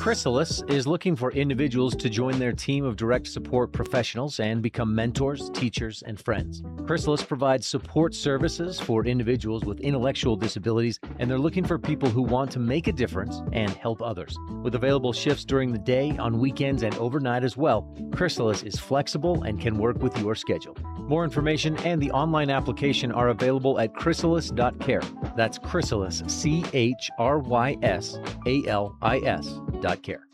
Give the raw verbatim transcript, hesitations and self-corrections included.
Chrysalis is looking for individuals to join their team of direct support professionals and become mentors, teachers, and friends. Chrysalis provides support services for individuals with intellectual disabilities, and they're looking for people who want to make a difference and help others. With available shifts during the day, on weekends, and overnight as well, Chrysalis is flexible and can work with your schedule. More information and the online application are available at chrysalis dot care. That's Chrysalis, C H R Y S A L I S dot care.